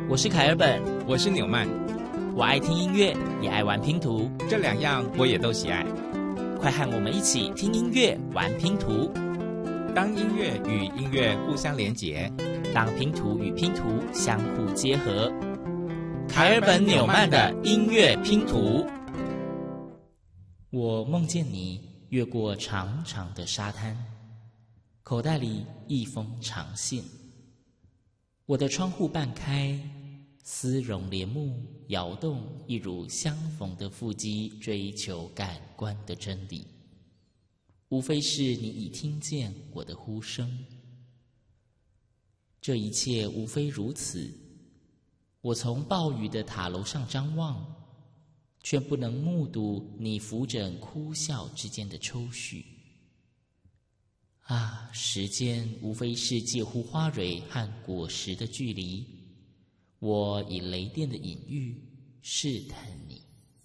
我是凯尔本， 我是纽曼。 我爱听音乐，也爱玩拼图， 这两样我也都喜爱。 快和我们一起听音乐，玩拼图。 当音乐与音乐互相连结， 当拼图与拼图相互结合。凯尔本纽曼的音乐拼图。我梦见你越过长长的沙滩，口袋里一封长信。我的窗户半开，丝绒帘幕摇动，一如相逢的腹肌追求感官的真理。无非是你已听见我的呼声。这一切无非如此。我从暴雨的塔楼上张望，却不能目睹你扶枕哭笑之间的抽搐。啊，时间无非是介乎花蕊和果实的距离。我以雷电的隐喻试探你。